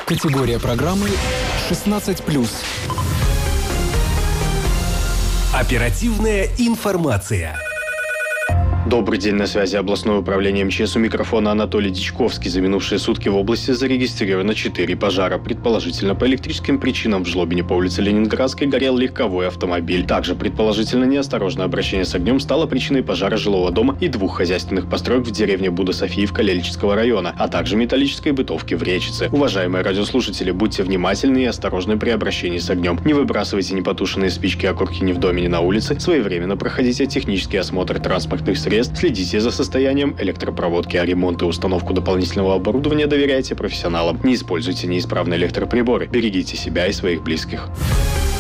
Категория программы 16+. Оперативная информация. Добрый день, на связи областное управление МЧС, у микрофона Анатолий Дичковский. За минувшие сутки в области зарегистрировано 4 пожара. Предположительно, по электрическим причинам в Жлобине по улице Ленинградской горел легковой автомобиль. Также, предположительно, неосторожное обращение с огнем стало причиной пожара жилого дома и 2 хозяйственных построек в деревне Буда-Софиевка Лелечского района, а также металлической бытовки в Речице. Уважаемые радиослушатели, будьте внимательны и осторожны при обращении с огнем. Не выбрасывайте непотушенные спички и окурки ни в доме, ни на улице. Своевременно проходите технический осмотр транспортных средств. Следите за состоянием электропроводки, а ремонт и установку дополнительного оборудования доверяйте профессионалам. Не используйте неисправные электроприборы. Берегите себя и своих близких.